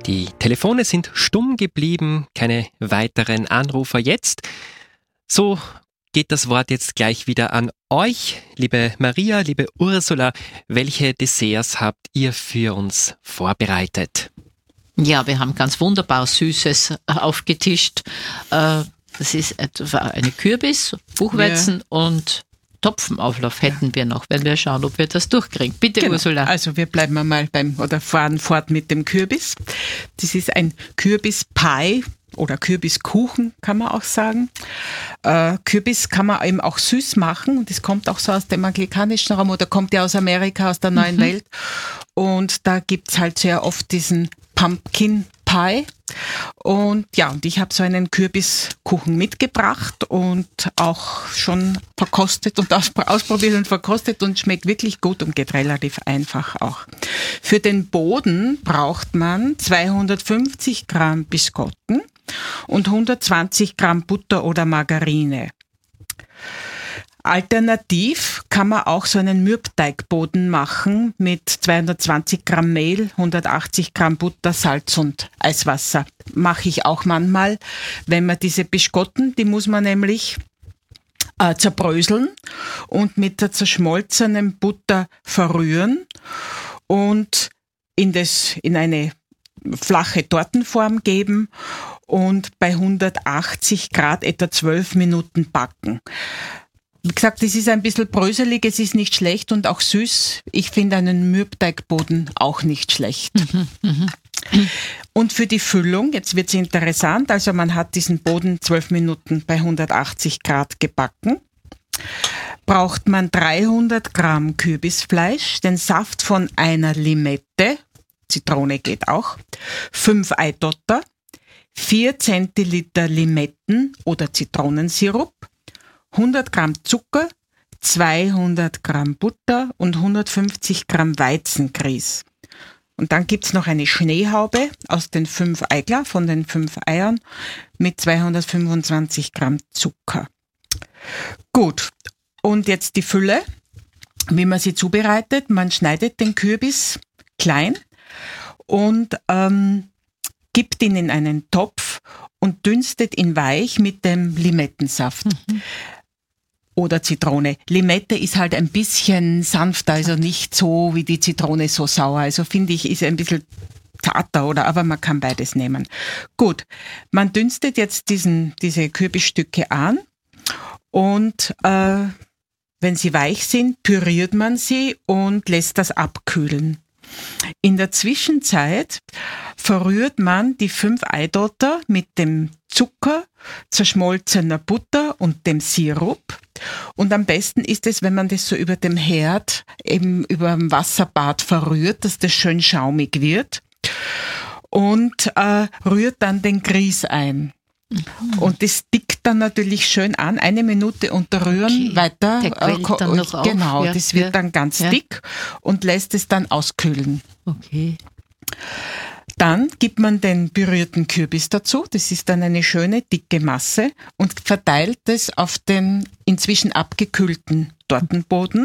Die Telefone sind stumm geblieben, keine weiteren Anrufer jetzt. So geht das Wort jetzt gleich wieder an euch, liebe Maria, liebe Ursula. Welche Desserts habt ihr für uns vorbereitet? Ja, wir haben ganz wunderbar Süßes aufgetischt. Das ist etwa eine Kürbis, Buchweizen und Topfenauflauf hätten wir noch, wenn wir schauen, ob wir das durchkriegen. Bitte, genau. Ursula. Also wir bleiben mal fahren fort mit dem Kürbis. Das ist ein Kürbispie oder Kürbiskuchen, kann man auch sagen. Kürbis kann man eben auch süß machen und das kommt auch so aus dem anglikanischen Raum oder kommt ja aus Amerika, aus der neuen Welt. Und da gibt's halt sehr oft diesen Pumpkin Pie. Und ja, und ich habe so einen Kürbiskuchen mitgebracht und auch schon verkostet und ausprobiert und verkostet und schmeckt wirklich gut und geht relativ einfach auch. Für den Boden braucht man 250 Gramm Biscotten und 120 Gramm Butter oder Margarine. Alternativ kann man auch so einen Mürbteigboden machen mit 220 Gramm Mehl, 180 Gramm Butter, Salz und Eiswasser. Mache ich auch manchmal, wenn man diese Biscotten, die muss man nämlich zerbröseln und mit der zerschmolzenen Butter verrühren und in eine flache Tortenform geben und bei 180 Grad etwa 12 Minuten backen. Wie gesagt, es ist ein bisschen bröselig, es ist nicht schlecht und auch süß. Ich finde einen Mürbteigboden auch nicht schlecht. Und für die Füllung, jetzt wird es interessant, also man hat diesen Boden 12 Minuten bei 180 Grad gebacken. Braucht man 300 Gramm Kürbisfleisch, den Saft von einer Limette, Zitrone geht auch, 5 Eidotter, 4 Zentiliter Limetten- oder Zitronensirup, 100 Gramm Zucker, 200 Gramm Butter und 150 Gramm Weizengrieß. Und dann gibt's noch eine Schneehaube aus den 5 Eigler, von den 5 Eiern, mit 225 Gramm Zucker. Gut, und jetzt die Fülle, wie man sie zubereitet. Man schneidet den Kürbis klein und gibt ihn in einen Topf und dünstet ihn weich mit dem Limettensaft. Oder Zitrone. Limette ist halt ein bisschen sanfter, also nicht so wie die Zitrone so sauer. Also finde ich, ist ein bisschen zarter, aber man kann beides nehmen. Gut, man dünstet jetzt diese Kürbisstücke an und wenn sie weich sind, püriert man sie und lässt das abkühlen. In der Zwischenzeit verrührt man die 5 Eidotter mit dem Zucker, zerschmolzener Butter und dem Sirup. Und am besten ist es, wenn man das so über dem Herd, eben über dem Wasserbad verrührt, dass das schön schaumig wird. Und rührt dann den Grieß ein. Und das dickt dann natürlich schön an, 1 Minute unterrühren, weiter. Der quillt dann noch auf. Genau, ja, das wird dann ganz dick und lässt es dann auskühlen. Okay. Dann gibt man den pürierten Kürbis dazu, das ist dann eine schöne dicke Masse und verteilt es auf den inzwischen abgekühlten Tortenboden.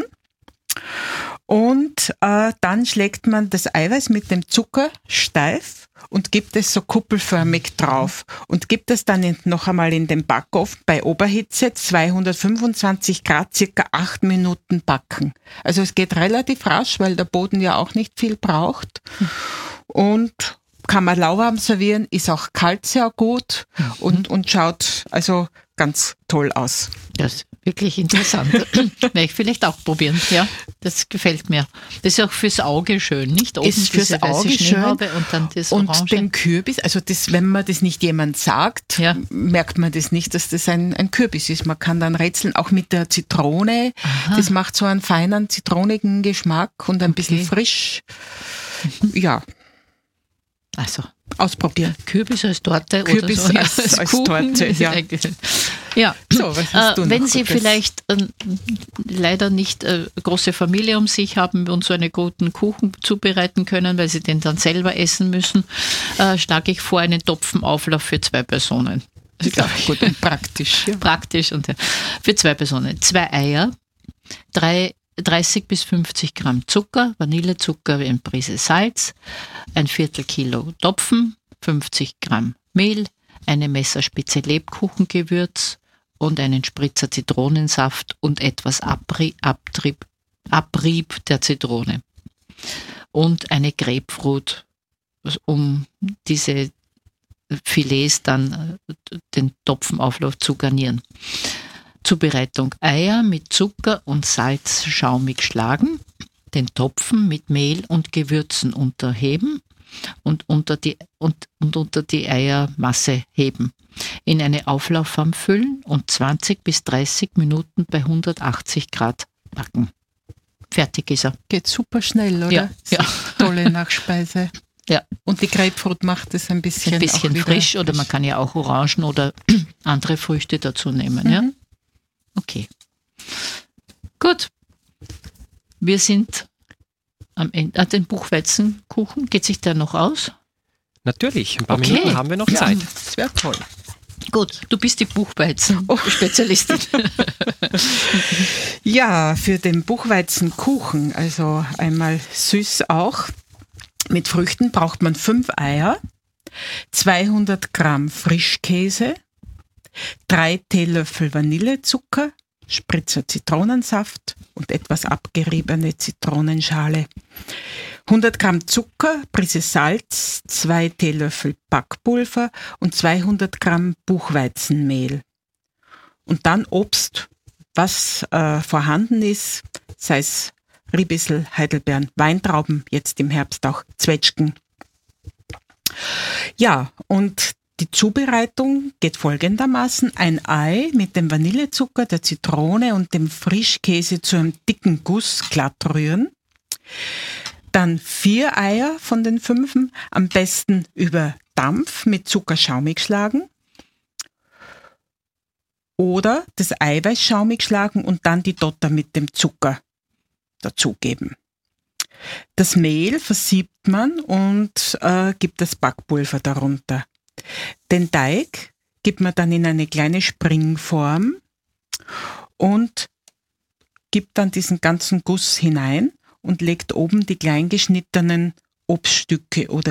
Und dann schlägt man das Eiweiß mit dem Zucker steif und gibt es so kuppelförmig drauf und gibt es dann noch einmal in den Backofen bei Oberhitze 225 Grad, circa 8 Minuten backen. Also es geht relativ rasch, weil der Boden ja auch nicht viel braucht und kann man lauwarm servieren, ist auch kalt sehr gut und schaut also ganz toll aus. Das ist wirklich interessant. Werde ich vielleicht auch probieren. Ja, das gefällt mir. Das ist auch fürs Auge schön, nicht? Oben ist fürs Auge schön und dann das und Orange. Den Kürbis, also das, wenn man das nicht jemand sagt, merkt man das nicht, dass das ein Kürbis ist. Man kann dann rätseln, auch mit der Zitrone. Aha. Das macht so einen feinen zitronigen Geschmack und ein bisschen frisch. Ja. Also ausprobieren. Kürbis als Torte Kürbis oder so. als Kuchen. Torte, ja. So, was hast du wenn noch Sie Gutes? vielleicht leider nicht große Familie um sich haben und so einen guten Kuchen zubereiten können, weil Sie den dann selber essen müssen, schlage ich vor, einen Topfenauflauf für 2 Personen. Ja, gut und praktisch. Ja. Praktisch und für 2 Personen. 2 Eier, 3 30 bis 50 Gramm Zucker, Vanillezucker, eine Prise Salz, ein Viertelkilo Topfen, 50 Gramm Mehl, eine Messerspitze Lebkuchengewürz und einen Spritzer Zitronensaft und etwas Abrieb der Zitrone. Und eine Grapefruit, um diese Filets dann den Topfenauflauf zu garnieren. Zubereitung: Eier mit Zucker und Salz schaumig schlagen, den Topfen mit Mehl und Gewürzen unterheben und unter die Eiermasse heben. In eine Auflaufform füllen und 20 bis 30 Minuten bei 180 Grad backen. Fertig ist er. Geht super schnell, oder? Ja. Tolle Nachspeise. Ja. Und die Grapefruit macht es ein bisschen frisch, oder man kann ja auch Orangen oder andere Früchte dazu nehmen. Ja? Okay. Gut. Wir sind am Ende. Den Buchweizenkuchen, geht sich der noch aus? Natürlich, ein paar Minuten haben wir noch Zeit. Das wäre toll. Gut, du bist die Buchweizen-Spezialistin. Ja, für den Buchweizenkuchen, also einmal süß auch, mit Früchten braucht man 5 Eier, 200 Gramm Frischkäse, 3 Teelöffel Vanillezucker, Spritzer Zitronensaft und etwas abgeriebene Zitronenschale. 100 Gramm Zucker, Prise Salz, 2 Teelöffel Backpulver und 200 Gramm Buchweizenmehl. Und dann Obst, was vorhanden ist, sei es Riebissel, Heidelbeeren, Weintrauben, jetzt im Herbst auch Zwetschgen. Ja, und die Zubereitung geht folgendermaßen: ein Ei mit dem Vanillezucker, der Zitrone und dem Frischkäse zu einem dicken Guss glatt rühren. Dann 4 Eier von den 5, am besten über Dampf mit Zucker schaumig schlagen. Oder das Eiweiß schaumig schlagen und dann die Dotter mit dem Zucker dazugeben. Das Mehl versiebt man und gibt das Backpulver darunter. Den Teig gibt man dann in eine kleine Springform und gibt dann diesen ganzen Guss hinein und legt oben die klein geschnittenen Obststücke oder